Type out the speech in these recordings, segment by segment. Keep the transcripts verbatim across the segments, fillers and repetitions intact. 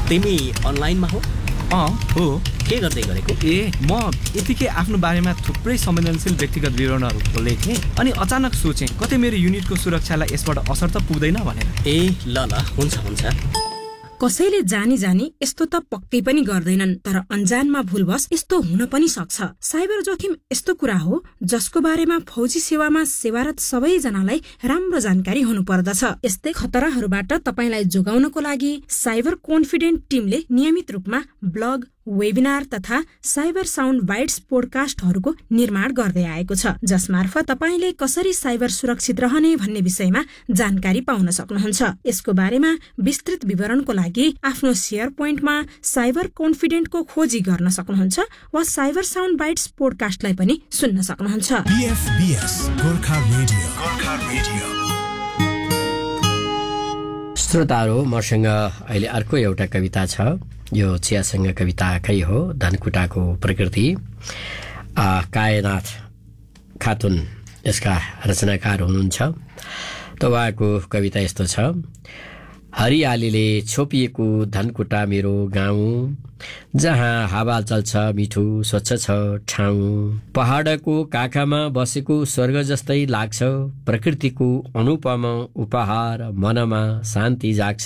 तिमी अनलाइनमा हो? अँ हो। के गर्दै गरेको? ए म यतिकै आफ्नो बारेमा थुप्रै संवेदनशील व्यक्तिगत विवरणहरू लेखेँ अनि अचानक सोचेँ कतै मेरो युनिटको सुरक्षालाई यसबाट असर त पुग्दैन भनेर। ए ल ल हुन्छ हुन्छ। कसैले जानी जानी यस्तो त पक्कै पनि गर्दैनन्, तर अन्जानमा भुलवश यस्तो हुन पनि सक्छ। साइबर जोखिम यस्तो कुरा हो जसको बारेमा फौजी सेवामा सेवारत सबैजनालाई राम्रो जानकारी हुनु पर्दछ। यस्तै खतराहरूबाट तपाईलाई जोगाउनको लागि साइबर कन्फिडेन्ट टिमले नियमित रूपमा ब्लग, वेबिनार तथा साइबर साउन्ड बाइट्स पोडकास्टहरूको निर्माण गर्दै आएको छ, जसमार्फत तपाईले कसरी साइबर सुरक्षित रहने भन्ने विषयमा जानकारी पाउन सक्नुहुन्छ। यसको बारेमा विस्तृत विवरणको लागि आफ्नो शेयर पोइन्टमा साइबर कन्फिडेन्टको खोजी गर्न सक्नुहुन्छ वा साइबर साउन्ड बाइट्स पोडकास्टलाई पनि सुन्न सक्नुहुन्छ। बीएफबीएस गोर्खा रेडियो, गोर्खा रेडियो। श्रोताहरू, मसँग अहिले अर्को एउटा कविता छ। यो चियासँग कविताकै हो, धनकुटाको प्रकृति। कायनाथ खातुन यसका रचनाकार हुनुहुन्छ। त उहाँको कविता यस्तो छ। हरियालीले छोपिएको धनकुटा मेरो गाउँ, जहाँ हावा चल्छ मिठो स्वच्छ छ ठाउँ। पहाडको काखमा बसेको स्वर्ग जस्तै लाग्छ, प्रकृतिको अनुपम उपहार मनमा शान्ति जाग्छ।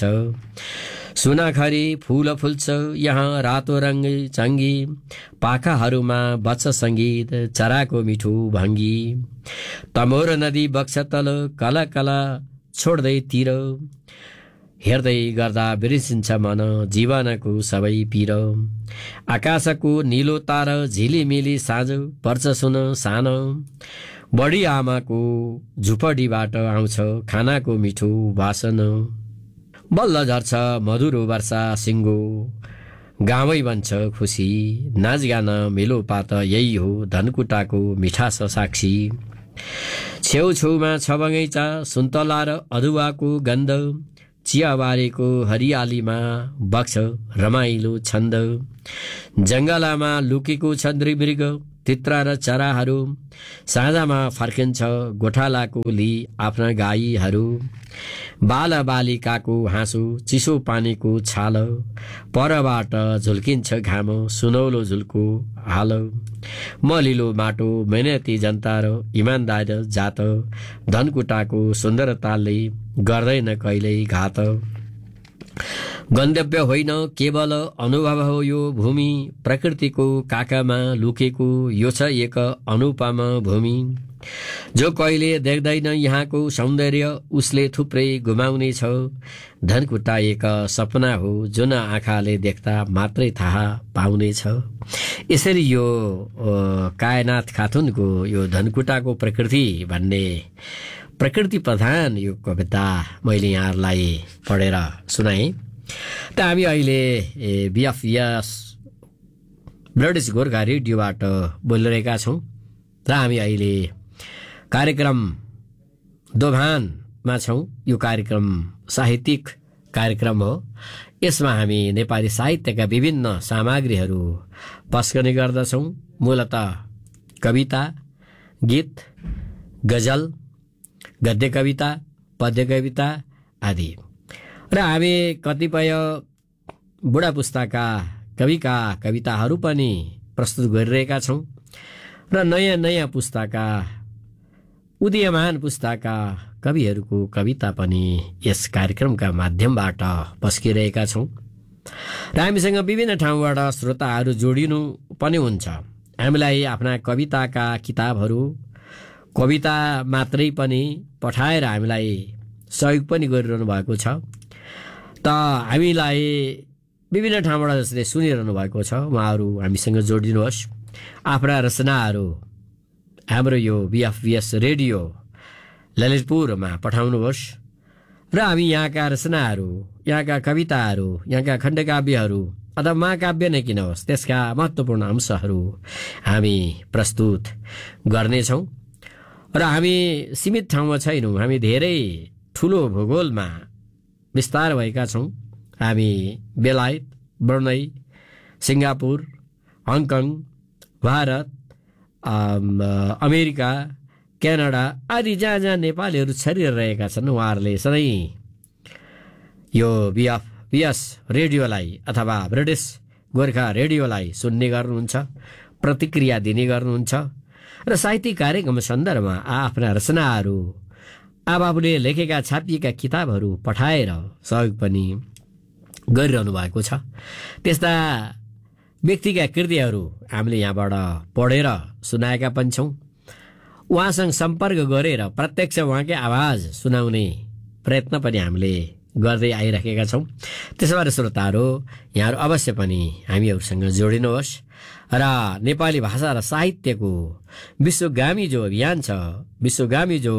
सुनाखरी फूल फुल्छ यहाँ रातो रङ्ग चङ्गी, पाखाहरूमा बच्छ सङ्गीत चराको मिठो भङ्गी। तमोर नदी बग्छ तल कला कला छोड्दै तिर, हेर्दै गर्दा बिर्सिन्छ मन जीवनको सबै पीर। आकाशको निलो तार झिलिमिली साँझ पर्छ सुन सानो, बढी आमाको झुपडीबाट आउँछ खानाको मिठो वासन। बल्ल झर्छ मधुरो वर्षा सिङ्गो, गाउँै बन्छ खुसी। नाचगान मेलोपात यही हो धनकुटाको मिठास साक्षी। छेउछेउमा छ बगैँचा सुन्तला र अदुवाको गन्ध, चियाबारीको हरियालीमा बग्छ रमाइलो छन्द। जङ्गलमा लुकेको छ नृमृग तित्रा र चराहरू, साँझमा फर्किन्छ गोठालाको ली आफ्ना गाईहरू। बाल बालिकाको हाँसो चिसो पानीको छाल, परबाट झुल्किन्छ घाम सुनौलो झुल्को हाल। मलिलो माटो मेहनती जनता र इमान्दार जात, धनकुटाको सुन्दरताले गर्दैन कहिल्यै घात। गन्तव्य होइन केवल अनुभव हो यो भूमि, प्रकृतिको काखमा लुकेको यो छ एक अनुपम भूमि। जो कहिले देख्दैन यहाँको सौन्दर्य उसले थुप्रै गुमाउने छ, धनकुटा एक सपना हो जुन आँखाले देख्दा मात्रै थाहा पाउने छ। यसरी यो कायनाथ खातुनको यो धनकुटाको प्रकृति भन्ने प्रकृति प्रधान यो कविता मैले यहाँहरूलाई पढेर सुनाएँ। त हामी अहिले बीएफबीएस ब्लडिस गोर्खा रेडियोबाट बोलिरहेका छौँ र हामी अहिले कार्यक्रम दोभानमा छौँ। यो कार्यक्रम साहित्यिक कार्यक्रम हो। यसमा हामी नेपाली साहित्यका विभिन्न सामग्रीहरू पेश गर्ने गर्दछौँ। मूलतः कविता, गीत, गजल, गद्य कविता, पद्य कविता आदि। र हामी कतिपय बुढा पुस्ताका कविका कविताहरू पनि प्रस्तुत गरिरहेका छौँ र नयाँ नयाँ पुस्ताका उदीयमान पुस्ताका कविहरूको कविता पनि यस कार्यक्रमका माध्यमबाट पस्किरहेका छौँ र हामीसँग विभिन्न ठाउँबाट श्रोताहरू जोडिनु पनि हुन्छ। हामीलाई आफ्ना कविताका किताबहरू, कविता मात्रै पनि पठाएर हामीलाई सहयोग पनि गरिरहनु भएको छ। त हामीलाई विभिन्न ठाउँबाट जसले सुनिरहनु भएको छ उहाँहरू हामीसँग जोडिनुहोस्। आफ्ना रचनाहरू हाम्रो यो बीएफबीएस रेडियो ललितपुरमा पठाउनुहोस् र हामी यहाँका रचनाहरू, यहाँका कविताहरू, यहाँका खण्डकाव्यहरू अथवा महाकाव्य नै किन होस् त्यसका महत्त्वपूर्ण अंशहरू हामी प्रस्तुत गर्नेछौँ। र हामी सीमित ठाउँमा छैनौँ, हामी धेरै ठुलो भूगोलमा विस्तार भएका छौँ। हामी बेलायत, Brunei, Singapore, Hong Kong, Bharat, America, Canada आदि जहाँ जहाँ नेपालीहरू छरिरहेका छन् उहाँहरूले सधैँ यो बीएफ यस रेडियोलाई अथवा ब्रिटिस गोर्खा रेडियोलाई सुन्ने गर्नुहुन्छ, प्रतिक्रिया दिने गर्नुहुन्छ र साहित्यिक कार्यक्रम सन्दर्भमा आफ्ना रचनाहरू आबाबुले लेखेका छापिएका किताबहरू पठाएर सहयोग पनि गरिरहनु भएको छ। त्यस्ता व्यक्तिका कृतिहरू हामीले यहाँबाट पढेर सुनाएका पनि छौँ। उहाँसँग सम्पर्क गरेर प्रत्यक्ष उहाँकै आवाज सुनाउने प्रयत्न पनि हामीले गर्दै आइरहेका छौँ। त्यसो भएर श्रोताहरू, यहाँहरू अवश्य पनि हामीहरूसँग जोडिनुहोस् र नेपाली भाषा र साहित्यको विश्वगामी जो अभियान छ, विश्वगामी जो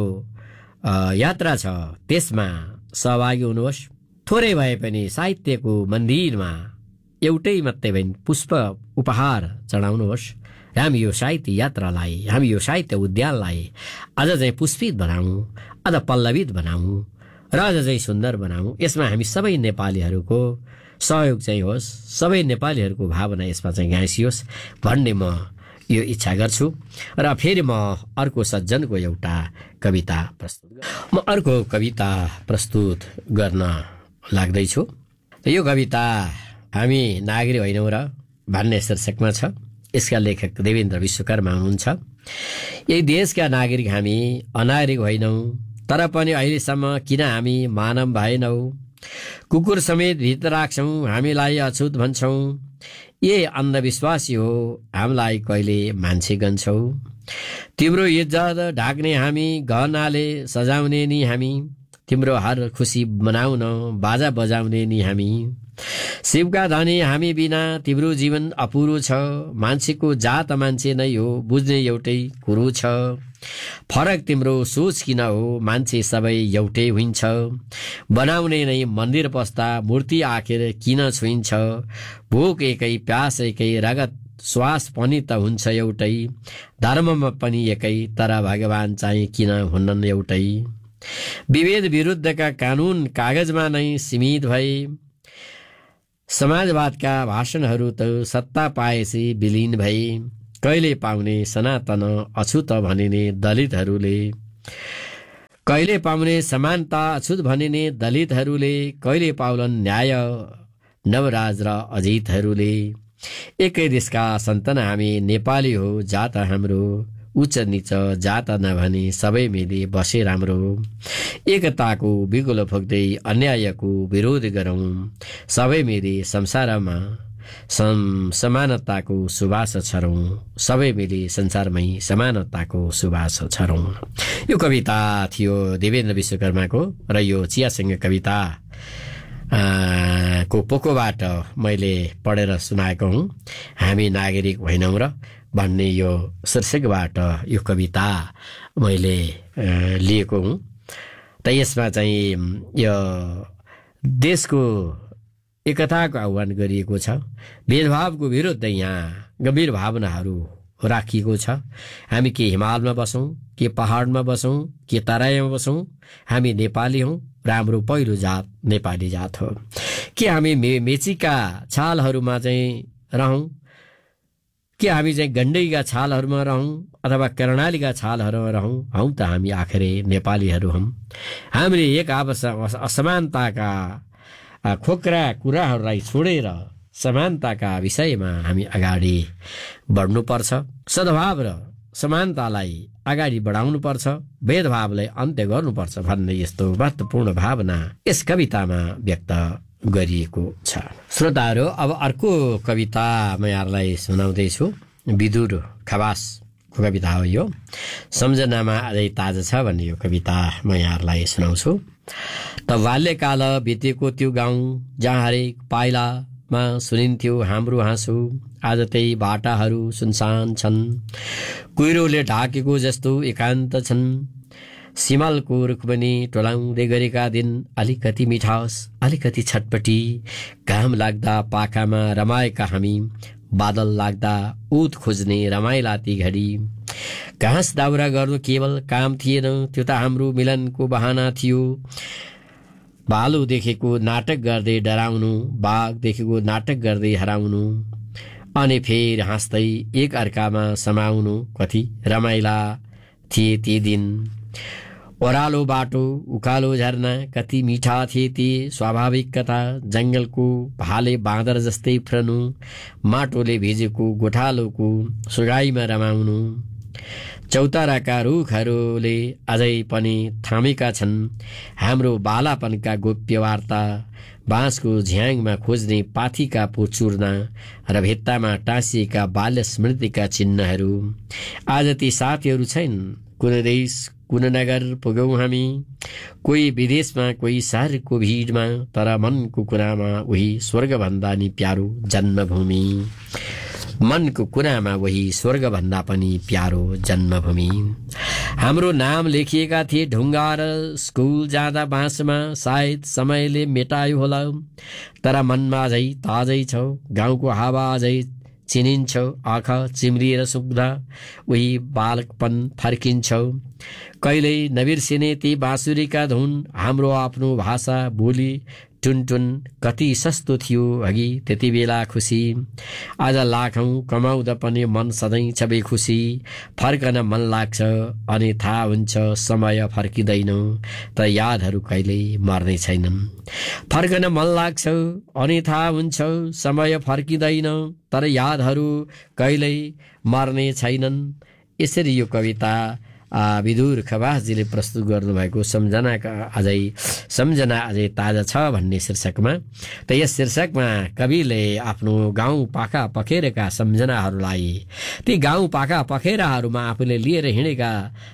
यात्रा छ, त्यसमा सहभागी हुनुहोस्। थोरै भए पनि साहित्यको मन्दिरमा एउटै मात्रै भए पुष्प उपहार चढाउनुहोस्। हामी यो साहित्य यात्रालाई, हामी यो साहित्य उद्यानलाई अझ चाहिँ पुष्पित बनाऊँ, अझ पल्लवित बनाऊँ र अझ चाहिँ सुन्दर बनाऊँ। यसमा हामी सबै नेपालीहरूको सहयोग चाहिँ होस्, सबै नेपालीहरूको भावना यसमा चाहिँ गाँसियोस् भन्ने म यो इच्छा गर्छु। र फेरि म अर्को सज्जनको एउटा कविता प्रस्तुत म अर्को कविता प्रस्तुत गर्न लाग्दैछु। यो कविता हामी नागरिक होइनौँ र भन्ने शीर्षकमा छ। यसका लेखक देवेन्द्र विश्वकर्मा हुनुहुन्छ। यही देशका नागरिक हामी अनागरिक होइनौँ, तर पनि अहिलेसम्म किन हामी मानव भएनौँ? कुकुर समेत भित्र राख्छौँ, हामीलाई अछुत भन्छौँ। ये अन्धविश्वासी हो, हामीलाई कहिले मान्छे गन्छौ। तिम्रो इज्जत ढाक्ने हामी, गहनाले सजाउने नि हामी, तिम्रो हर खुसी मनाउन बाजा बजाउने नि हामी। शिवका धनी हामी बिना तिम्रो जीवन अपुरो छ। मान्छेको जात मान्छे नै हो, बुझ्ने एउटै कुरो छ। फरक तिम्रो सोच किन हो, मान्छे सबै एउटै हुन्छ। बनाउने नै मन्दिर पस्दा मूर्ति आखिर किन छुइन्छ। भोक एकै, प्यास एकै, रगत श्वास पनि त हुन्छ एउटै। धर्ममा पनि एकै, तर भगवान चाहिँ किन हुनन् एउटै। विभेद विरुद्धका कानून कागजमा नै सीमित भए। समाजवादका भाषणहरू त सत्ता पाएपछि विलीन भए। कहिले पाउने सनातन अछुत भनिने दलितहरूले, कहिले पाउने समानता अछुत भनिने दलितहरूले, कहिले पाउलन् न्याय नवराज र अजितहरूले। एकै देशका सन्तान हामी, नेपाली हो जात हाम्रो। उच्च निच जात नभनी सबै मिली बसे राम्रो। एकताको बिगुल फुक्दै अन्यायको विरोध गरौँ। सबै मिली संसारमा सम समानताको सुवास छरौँ। सबै मिली संसारमै समानताको सुवास छरौँ। यो कविता थियो देवेन्द्र विश्वकर्माको र यो चियासँग कविता को पोकोबाट मैले पढेर सुनाएको हुँ। हामी नागरिक होइनौँ र भन्ने यो शीर्षकबाट यो कविता मैले लिएको हुँ। त यसमा चाहिँ यो देशको एकताको आह्वान गरिएको छ। भेदभावको विरुद्ध यहाँ गम्भीर भावनाहरू राखिएको छ। हामी के हिमालमा बसौँ, के पहाडमा बसौँ, के तराईमा बसौँ, हामी नेपाली हौँ र हाम्रो पहिलो जात नेपाली जात हो। के हामी मे मेचीका छालहरूमा चाहिँ रहौँ, के हामी चाहिँ गण्डकीका छालहरूमा रहौँ अथवा कर्णालीका छालहरूमा रहौँ, हौँ त हामी आखिरै नेपालीहरू हौँ। हामीले एक आपस असमानताका खोक्रा कुराहरूलाई छोडेर समानताका विषयमा हामी अगाडि बढ्नुपर्छ। सद्भाव र समानतालाई अगाडि बढाउनुपर्छ, भेदभावलाई अन्त्य गर्नुपर्छ भन्ने यस्तो महत्त्वपूर्ण भावना यस कवितामा व्यक्त गरिएको छ। श्रोताहरू, अब अर्को कविता म यहाँलाई सुनाउँदैछु। विदुर खवासको कविता हो यो। सम्झनामा अझै ताजा छ भन्ने यो कविता म यहाँहरूलाई सुनाउँछु। त बाल्यकाल बितेको त्यो गाउँ जहाँ हरेक पाइलामा सुनिन्थ्यो हाम्रो हाँसो, आज त्यही बाटाहरू सुनसान छन्। कुहिरोले ढाकेको जस्तो एकान्त छन्। सिमलको रुखबनी टोलाउँदै गरेका दिन अलिकति मिठास, अलिकति छटपटी। घाम लाग्दा पाखामा रमाएका हामी, बादल लाग्दा उत खोज्ने रमाइला ती घडी। घाँस दाउरा गर्नु केवल काम थिएन, त्यो त हाम्रो मिलनको बहाना थियो। भालु देखेको नाटक गर्दै डराउनु, बाघ देखेको नाटक गर्दै हराउनु, अनि फेर हाँस्दै एक अर्कामा समाउनु, कति रमाइला थिए ती दिन। ओह्रालो बाटो उकालो झरना कति मिठा थिए ती स्वाभाविक कथा जंगलको भाले बाँदर जस्तै फ्रनु माटोले भिजेको गोठालोको सुगाईमा रमाउनु चौताराका रुखहरूले अझै पनि थामेका छन् हाम्रो बालापनका गोप्य वार्ता बाँसको झ्याङमा खोज्ने पाथीका पोचुर्ना र भित्तामा टाँसिएका बाल्य स्मृतिका चिन्हहरू आज ती साथीहरू छैन कुन देश कुन नगर पुगौँ हामी कोही विदेशमा कोही शहरको भिडमा तर मनको कुरामा उही स्वर्गभन्दा नि प्यारो जन्मभूमि मनको कुरामा वही स्वर्गभन्दा पनि प्यारो जन्मभूमि हाम्रो नाम लेखिएका थिए ढुङ्गा र स्कुल जाँदा बाँसमा सायद समयले मेटायो होला तर मनमा अझै ताजै छ गाउँको हावा अझै चिनिन्छ आँखा चिम्रिएर सुक्दा उही बालकपन फर्किन्छ कहिल्यै नबिर्सिने ती बाँसुरीका धुन हाम्रो आफ्नो भाषा बोली टुनटुन कति सस्तो थियो अघि त्यति बेला खुसी आज लाखौं कमाउँदा पनि मन सधैँ छ बेखुसी फर्कन मन लाग्छ अनि थाहा हुन्छ समय फर्किँदैन त यादहरू कहिल्यै मर्ने छैनन् फर्कन मन लाग्छ अनि थाहा हुन्छ समय फर्किँदैन तर यादहरू कहिल्यै मर्ने छैनन्। यसरी यो कविता विदुर खवासजीले प्रस्तुत गर्नुभएको सम्झनाका अझै सम्झना अझै ताजा छ भन्ने शीर्षकमा त यस शीर्षकमा कविले आफ्नो गाउँ पाखा पखेरका सम्झनाहरूलाई ती गाउँ पाखा पखेराहरूमा आफूले लिएर हिँडेका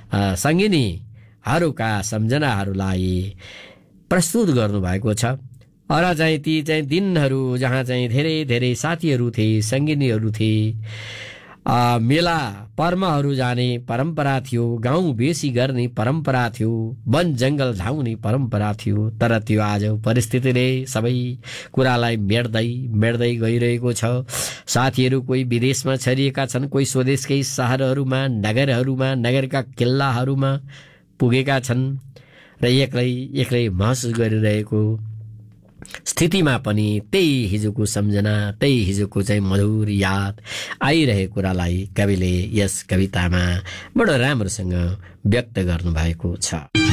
सङ्गिनीहरूका सम्झनाहरूलाई प्रस्तुत गर्नुभएको छ। र चाहिँ ती चाहिँ दिनहरू जहाँ चाहिँ धेरै धेरै साथीहरू थिए सङ्गिनीहरू थिए मेला पर्वहरू जाने परम्परा थियो गाउँ बेसी गर्ने परम्परा थियो वन जंगल धाउने परम्परा थियो तर त्यो आज परिस्थितिले सबै कुरालाई मेट्दै मेट्दै गइरहेको छ। साथीहरू कोही विदेशमा छरिएका छन् कोही स्वदेशकै शहरहरूमा नगरहरूमा नगरका किल्लाहरूमा पुगेका छन् र एक्लै एक्लै महसुस गरिरहेको स्थितिमा पनि त्यही हिजोको सम्झना त्यही हिजोको चाहिँ मधुर याद आइरहेको कुरालाई कविले यस कवितामा बडो राम्रोसँग व्यक्त गर्नुभएको छ।